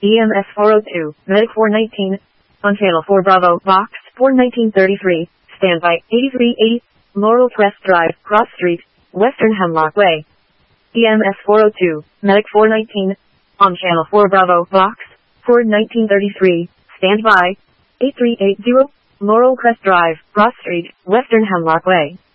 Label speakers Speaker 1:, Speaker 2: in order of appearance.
Speaker 1: EMS 402, Medic 419. On Channel 4 Bravo, Box 41933, Standby 8380, Laurel Crest Drive, Cross Street, Western Hemlock Way. EMS 402, Medic 419. On Channel 4 Bravo, Box 41933, Standby 8380, Laurel Crest Drive, Cross Street, Western Hemlock Way.